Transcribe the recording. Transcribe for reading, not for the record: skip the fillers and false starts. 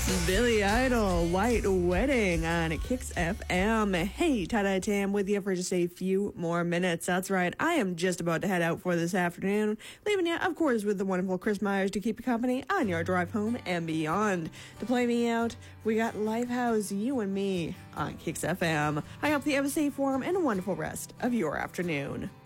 Billy Idol, White Wedding on Kicks FM. Hey, Tada Tam with you for just a few more minutes. That's right, I am just about to head out for this afternoon, leaving you, of course, with the wonderful Chris Myers to keep you company on your drive home and beyond. To play me out, we got Lifehouse, You and Me on Kicks FM. I hope you have a safe, warm, and a wonderful rest of your afternoon.